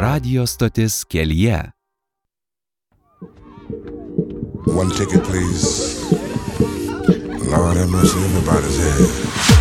radijo stotis kelyje. One ticket, please. Lord have mercy, everybody's here.